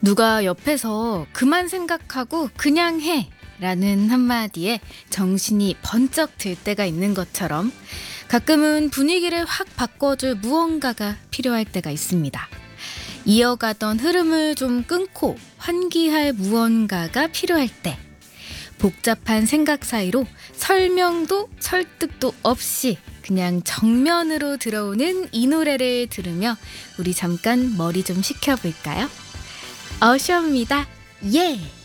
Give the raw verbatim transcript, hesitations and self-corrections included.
누가 옆에서 그만 생각하고 그냥 해 라는 한마디에 정신이 번쩍 들 때가 있는 것처럼 가끔은 분위기를 확 바꿔줄 무언가가 필요할 때가 있습니다. 이어가던 흐름을 좀 끊고 환기할 무언가가 필요할 때, 복잡한 생각 사이로 설명도 설득도 없이 그냥 정면으로 들어오는 이 노래를 들으며 우리 잠깐 머리 좀 식혀볼까요? 어쇼입니다. 예!